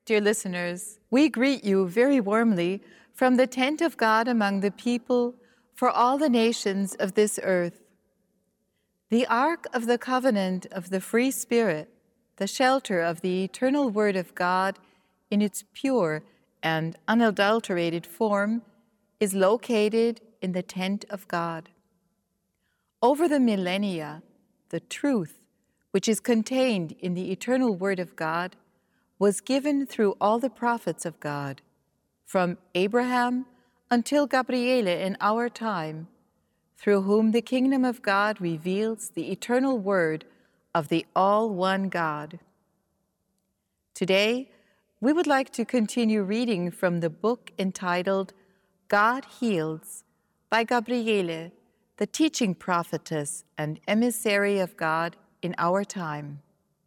dear listeners, we greet you very warmly from the tent of God among the people for all the nations of this earth. The Ark of the Covenant of the Free Spirit, the shelter of the eternal Word of God in its pure and unadulterated form, is located in the tent of God. Over the millennia, the truth, which is contained in the eternal Word of God, was given through all the prophets of God, from Abraham until Gabriele in our time, through whom the kingdom of God reveals the eternal Word of the all-one God. Today, we would like to continue reading from the book entitled God Heals by Gabriele, the teaching prophetess and emissary of God in our time.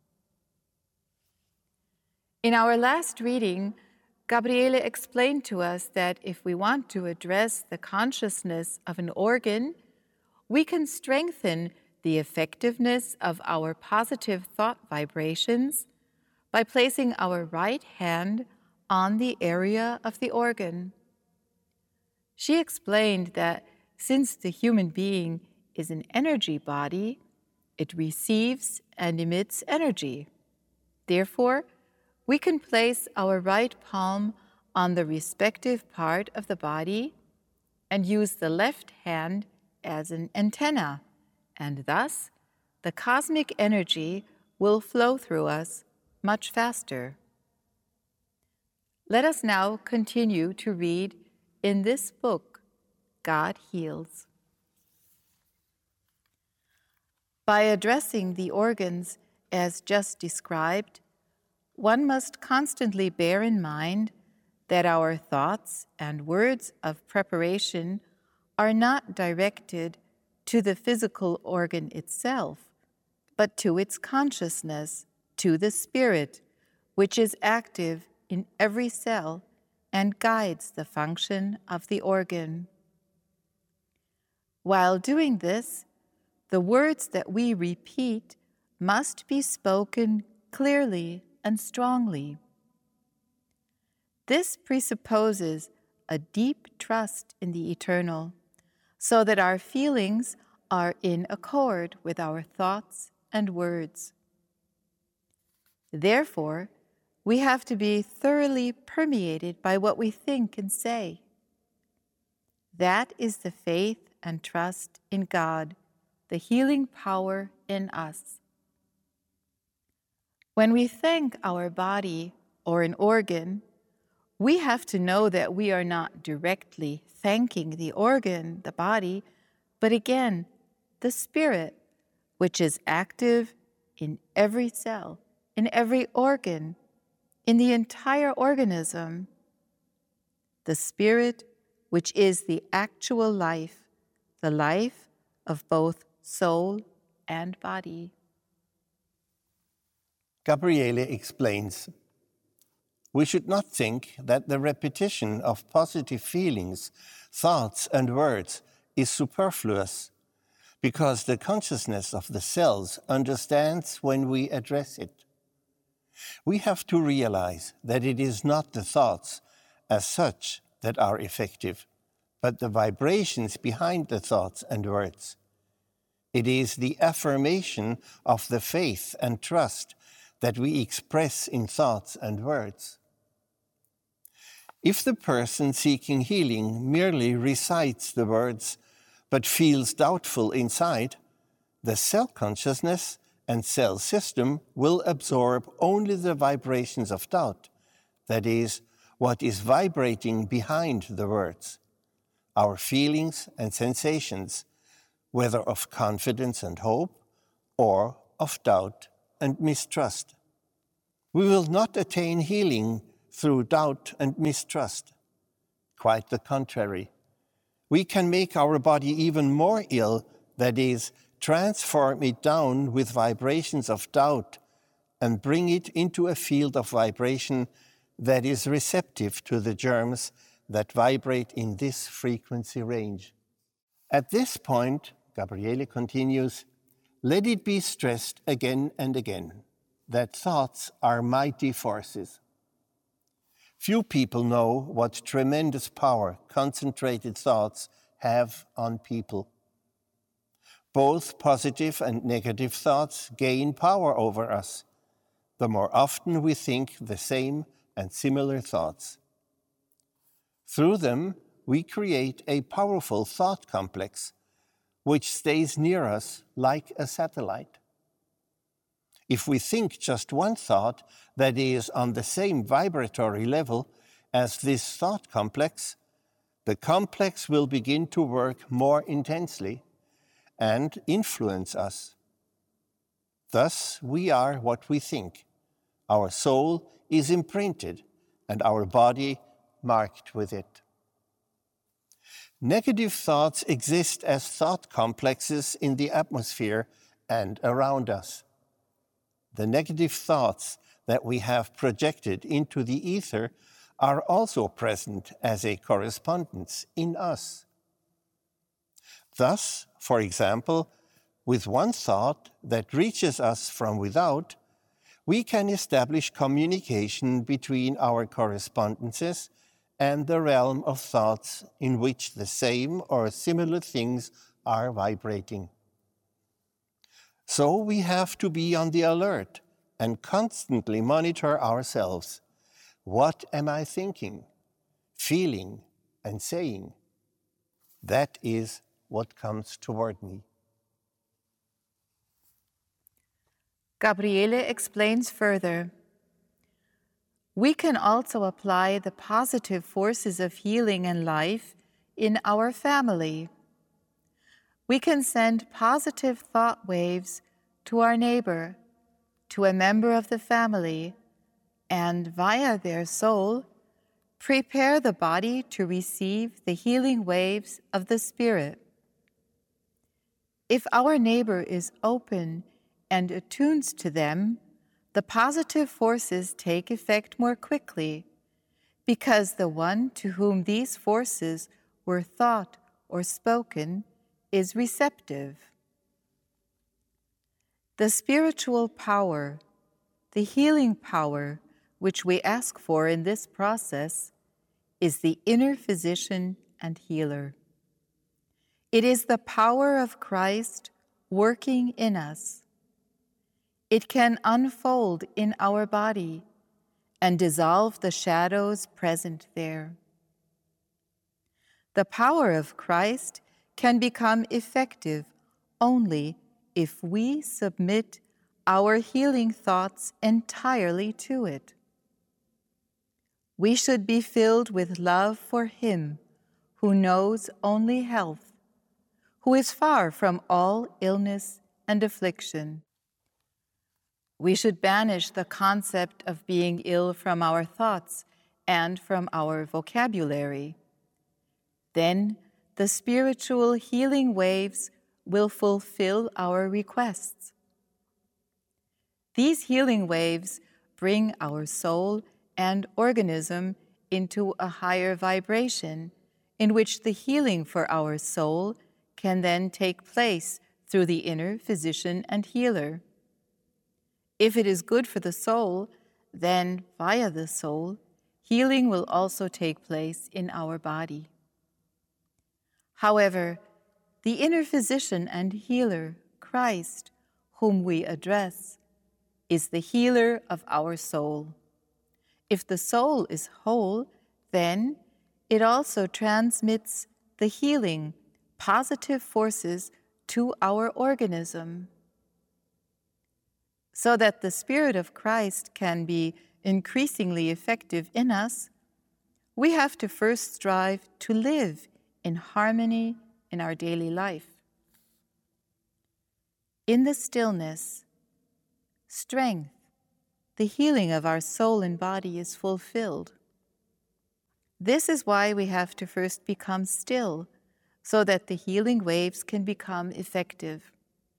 In our last reading, Gabriele explained to us that if we want to address the consciousness of an organ, we can strengthen the effectiveness of our positive thought vibrations by placing our right hand on the area of the organ. She explained that since the human being is an energy body, it receives and emits energy. Therefore, we can place our right palm on the respective part of the body and use the left hand as an antenna, and thus the cosmic energy will flow through us much faster. Let us now continue to read in this book, God Heals. By addressing the organs as just described, one must constantly bear in mind that our thoughts and words of preparation are not directed to the physical organ itself, but to its consciousness, to the spirit, which is active in every cell and guides the function of the organ. While doing this, the words that we repeat must be spoken clearly and strongly. This presupposes a deep trust in the eternal, so that our feelings are in accord with our thoughts and words. Therefore, we have to be thoroughly permeated by what we think and say. That is the faith and trust in God, the healing power in us. When we thank our body or an organ, we have to know that we are not directly thanking the organ, the body, but again, the spirit, which is active in every cell, in every organ, in the entire organism. The spirit, which is the actual life, the life of both soul and body. Gabriele explains, we should not think that the repetition of positive feelings, thoughts, and words is superfluous, because the consciousness of the cells understands when we address it. We have to realize that it is not the thoughts as such that are effective, but the vibrations behind the thoughts and words. It is the affirmation of the faith and trust that we express in thoughts and words. If the person seeking healing merely recites the words but feels doubtful inside, the cell consciousness and cell system will absorb only the vibrations of doubt, that is, what is vibrating behind the words, our feelings and sensations, whether of confidence and hope or of doubt and mistrust. We will not attain healing through doubt and mistrust. Quite the contrary. We can make our body even more ill, that is, transform it down with vibrations of doubt and bring it into a field of vibration that is receptive to the germs that vibrate in this frequency range. At this point, Gabriele continues, let it be stressed again and again that thoughts are mighty forces. Few people know what tremendous power concentrated thoughts have on people. Both positive and negative thoughts gain power over us the more often we think the same and similar thoughts. Through them, we create a powerful thought complex which stays near us like a satellite. If we think just one thought that is on the same vibratory level as this thought complex, the complex will begin to work more intensely and influence us. Thus, we are what we think. Our soul is imprinted and our body marked with it. Negative thoughts exist as thought complexes in the atmosphere and around us. The negative thoughts that we have projected into the ether are also present as a correspondence in us. Thus, for example, with one thought that reaches us from without, we can establish communication between our correspondences and the realm of thoughts in which the same or similar things are vibrating. So we have to be on the alert and constantly monitor ourselves. What am I thinking, feeling, and saying? That is what comes toward me. Gabriele explains further. We can also apply the positive forces of healing and life in our family. We can send positive thought waves to our neighbor, to a member of the family, and via their soul, prepare the body to receive the healing waves of the Spirit. If our neighbor is open and attunes to them, the positive forces take effect more quickly, because the one to whom these forces were thought or spoken is receptive. The spiritual power, the healing power which we ask for in this process, is the inner physician and healer. It is the power of Christ working in us. It can unfold in our body and dissolve the shadows present there. The power of Christ can become effective only if we submit our healing thoughts entirely to it. We should be filled with love for Him who knows only health, who is far from all illness and affliction. We should banish the concept of being ill from our thoughts and from our vocabulary. Then the spiritual healing waves will fulfill our requests. These healing waves bring our soul and organism into a higher vibration, in which the healing for our soul can then take place through the inner physician and healer. If it is good for the soul, then via the soul, healing will also take place in our body. However, the inner physician and healer, Christ, whom we address, is the healer of our soul. If the soul is whole, then it also transmits the healing, positive forces to our organism. So that the Spirit of Christ can be increasingly effective in us, we have to first strive to live in harmony in our daily life. In the stillness, strength, the healing of our soul and body is fulfilled. This is why we have to first become still, so that the healing waves can become effective.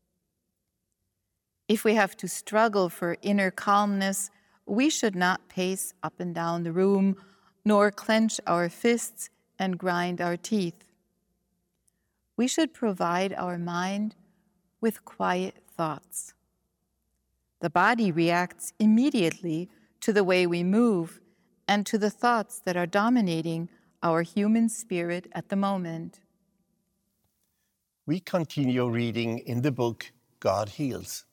If we have to struggle for inner calmness, we should not pace up and down the room, nor clench our fists and grind our teeth. We should provide our mind with quiet thoughts. The body reacts immediately to the way we move, and to the thoughts that are dominating our human spirit at the moment. We continue reading in the book, God Heals.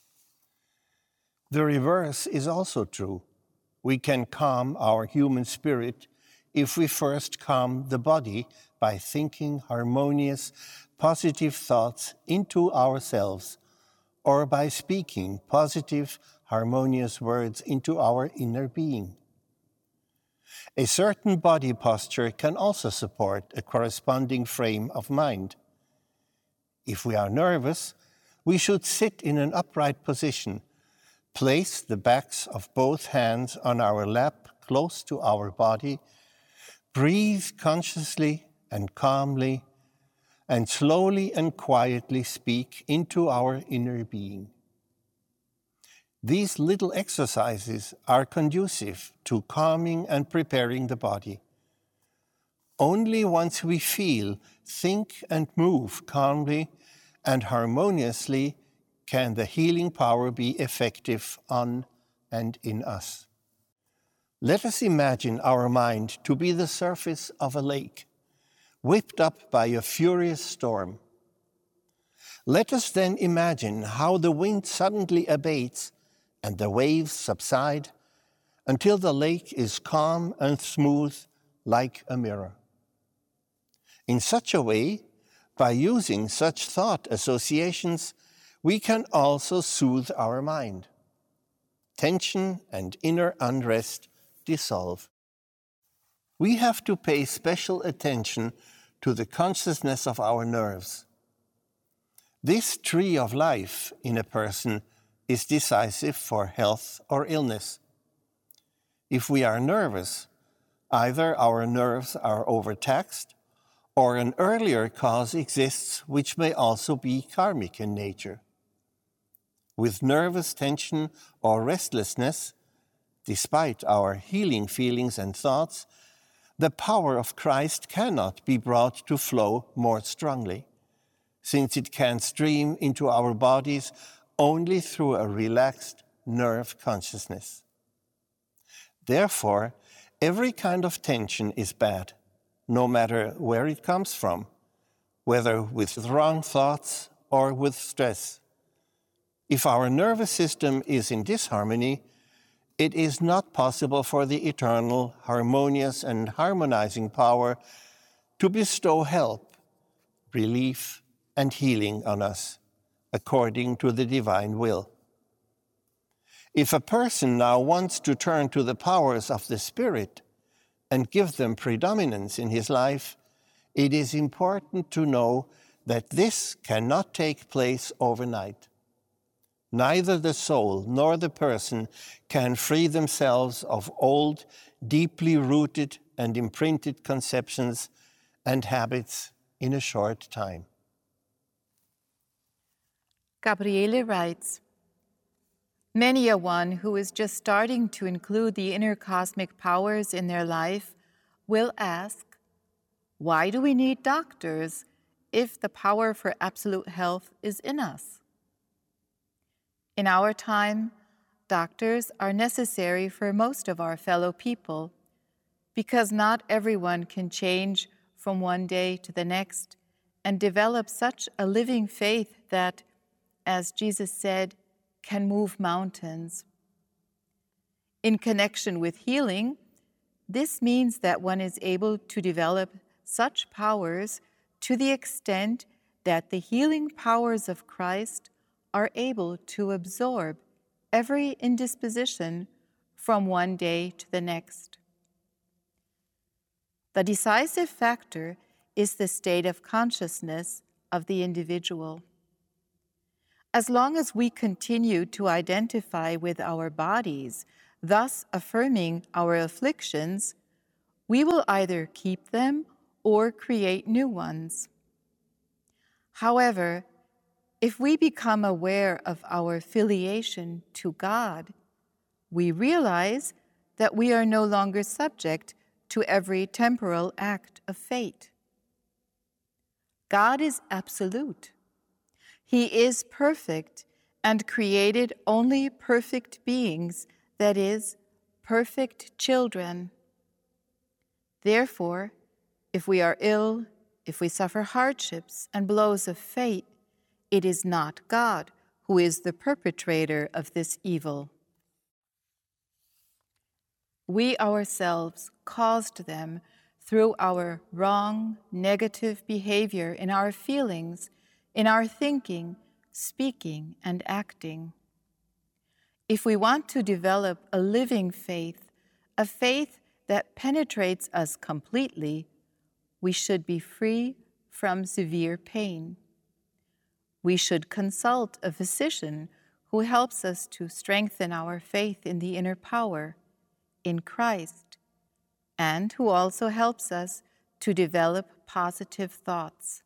The reverse is also true. We can calm our human spirit if we first calm the body by thinking harmonious, positive thoughts into ourselves, or by speaking positive, harmonious words into our inner being. A certain body posture can also support a corresponding frame of mind. If we are nervous, we should sit in an upright position, place the backs of both hands on our lap close to our body, breathe consciously and calmly, and slowly and quietly speak into our inner being. These little exercises are conducive to calming and preparing the body. Only once we feel, think, and move calmly and harmoniously can the healing power be effective on and in us. Let us imagine our mind to be the surface of a lake, whipped up by a furious storm. Let us then imagine how the wind suddenly abates and the waves subside until the lake is calm and smooth like a mirror. In such a way, by using such thought associations, we can also soothe our mind. Tension and inner unrest dissolve. We have to pay special attention to the consciousness of our nerves. This tree of life in a person is decisive for health or illness. If we are nervous, either our nerves are overtaxed or an earlier cause exists which may also be karmic in nature. With nervous tension or restlessness, despite our healing feelings and thoughts, the power of Christ cannot be brought to flow more strongly, since it can stream into our bodies only through a relaxed nerve consciousness. Therefore, every kind of tension is bad, no matter where it comes from, whether with wrong thoughts or with stress. If our nervous system is in disharmony, it is not possible for the eternal, harmonious, and harmonizing power to bestow help, relief, and healing on us, according to the divine will. If a person now wants to turn to the powers of the Spirit and give them predominance in his life, it is important to know that this cannot take place overnight. Neither the soul nor the person can free themselves of old, deeply rooted and imprinted conceptions and habits in a short time. Gabriele writes, many a one who is just starting to include the inner cosmic powers in their life will ask, why do we need doctors if the power for absolute health is in us? In our time, doctors are necessary for most of our fellow people because not everyone can change from one day to the next and develop such a living faith that, as Jesus said, can move mountains. In connection with healing, this means that one is able to develop such powers to the extent that the healing powers of Christ are able to absorb every indisposition from one day to the next. The decisive factor is the state of consciousness of the individual. As long as we continue to identify with our bodies, thus affirming our afflictions, we will either keep them or create new ones. However, if we become aware of our filiation to God, we realize that we are no longer subject to every temporal act of fate. God is absolute. He is perfect and created only perfect beings, that is, perfect children. Therefore, if we are ill, if we suffer hardships and blows of fate, it is not God who is the perpetrator of this evil. We ourselves caused them through our wrong, negative behavior in our feelings, in our thinking, speaking, and acting. If we want to develop a living faith, a faith that penetrates us completely, we should be free from severe pain. We should consult a physician who helps us to strengthen our faith in the inner power, in Christ, and who also helps us to develop positive thoughts.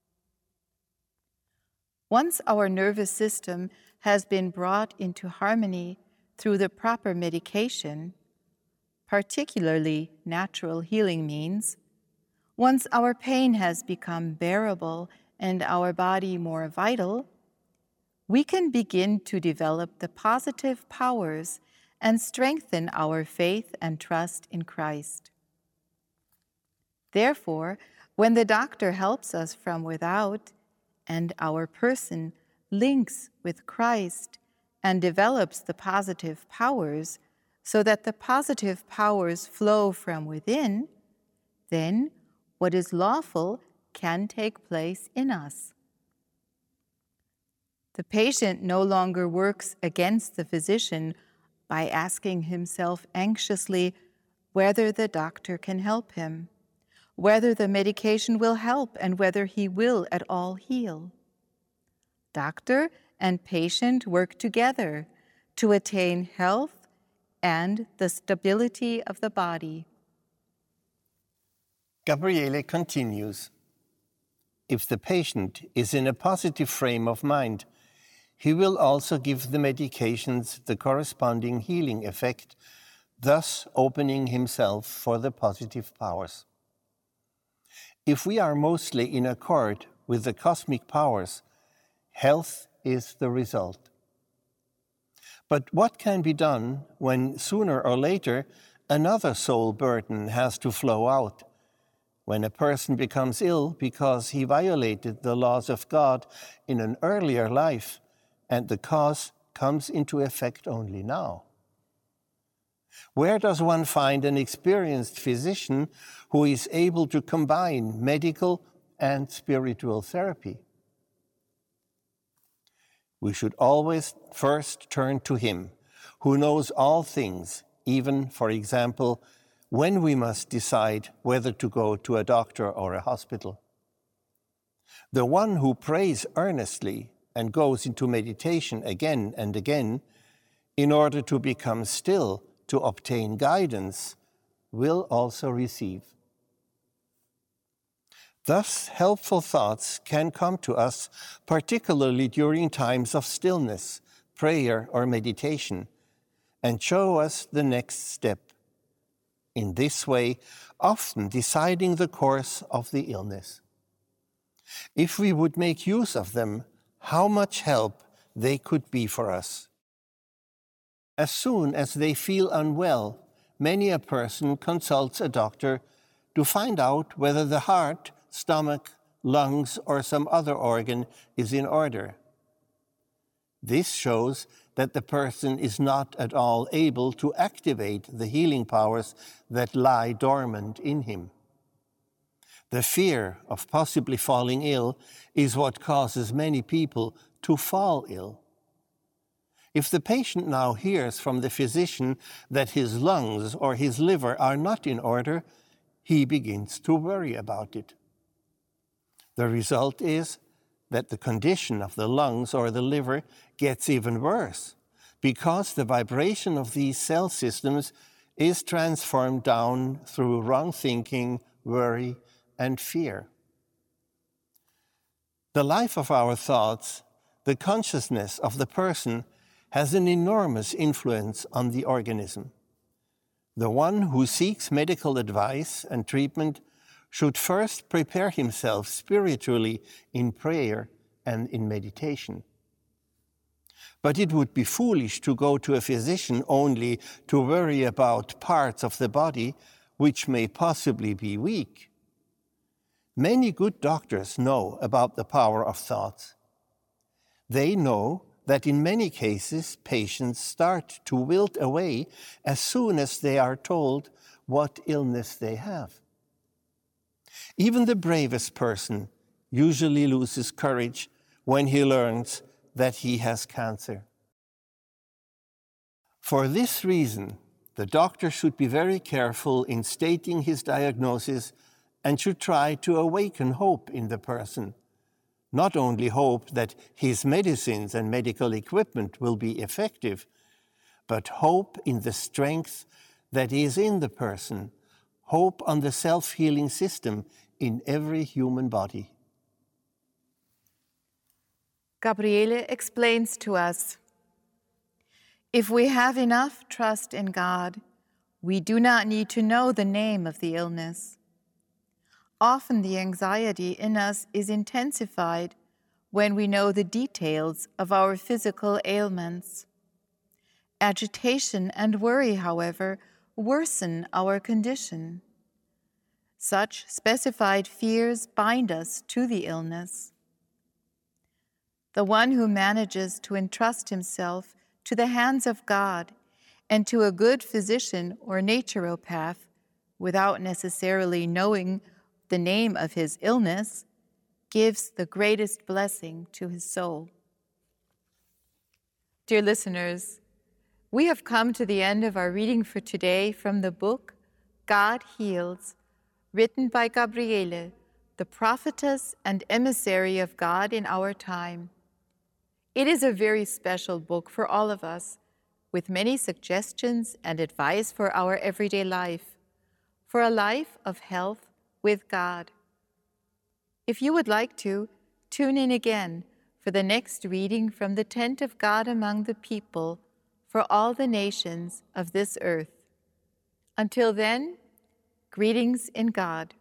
Once our nervous system has been brought into harmony through the proper medication, particularly natural healing means, once our pain has become bearable and our body more vital, we can begin to develop the positive powers and strengthen our faith and trust in Christ. Therefore, when the doctor helps us from without, and our person links with Christ and develops the positive powers so that the positive powers flow from within, then what is lawful can take place in us. The patient no longer works against the physician by asking himself anxiously whether the doctor can help him, whether the medication will help, and whether he will at all heal. Doctor and patient work together to attain health and the stability of the body. Gabriele continues, if the patient is in a positive frame of mind, he will also give the medications the corresponding healing effect, thus opening himself for the positive powers. If we are mostly in accord with the cosmic powers, health is the result. But what can be done when sooner or later another soul burden has to flow out? When a person becomes ill because he violated the laws of God in an earlier life, and the cause comes into effect only now. Where does one find an experienced physician who is able to combine medical and spiritual therapy? We should always first turn to him, who knows all things, even, for example, when we must decide whether to go to a doctor or a hospital. The one who prays earnestly and goes into meditation again and again in order to become still to obtain guidance will also receive. Thus, helpful thoughts can come to us, particularly during times of stillness, prayer, or meditation, and show us the next step. In this way, often deciding the course of the illness. If we would make use of them, how much help they could be for us. As soon as they feel unwell, many a person consults a doctor to find out whether the heart, stomach, lungs, or some other organ is in order. This shows that the person is not at all able to activate the healing powers that lie dormant in him. The fear of possibly falling ill is what causes many people to fall ill. If the patient now hears from the physician that his lungs or his liver are not in order, he begins to worry about it. The result is that the condition of the lungs or the liver gets even worse because the vibration of these cell systems is transformed down through wrong thinking, worry, and fear. The life of our thoughts, the consciousness of the person, has an enormous influence on the organism. The one who seeks medical advice and treatment should first prepare himself spiritually in prayer and in meditation. But it would be foolish to go to a physician only to worry about parts of the body which may possibly be weak. Many good doctors know about the power of thoughts. They know that in many cases patients start to wilt away as soon as they are told what illness they have. Even the bravest person usually loses courage when he learns that he has cancer. For this reason, the doctor should be very careful in stating his diagnosis and should try to awaken hope in the person. Not only hope that his medicines and medical equipment will be effective, but hope in the strength that is in the person, hope on the self-healing system in every human body. Gabriele explains to us, if we have enough trust in God, we do not need to know the name of the illness. Often the anxiety in us is intensified when we know the details of our physical ailments. Agitation and worry, however, worsen our condition. Such specified fears bind us to the illness. The one who manages to entrust himself to the hands of God and to a good physician or naturopath without necessarily knowing the name of his illness gives the greatest blessing to his soul. Dear listeners, we have come to the end of our reading for today from the book God Heals, written by Gabriele, the prophetess and emissary of God in our time. It is a very special book for all of us, with many suggestions and advice for our everyday life, for a life of health with God. If you would like to, tune in again for the next reading from the tent of God among the people for all the nations of this earth. Until then, greetings in God.